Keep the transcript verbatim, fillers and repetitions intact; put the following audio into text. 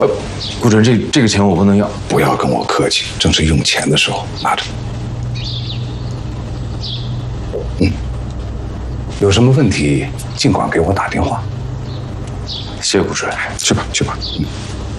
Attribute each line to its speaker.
Speaker 1: 呃，顾准，这这个钱我不能要。
Speaker 2: 不要跟我客气，正是用钱的时候，拿着。嗯，有什么问题尽管给我打电话。
Speaker 1: 谢谢顾准，
Speaker 2: 去吧，去吧。嗯。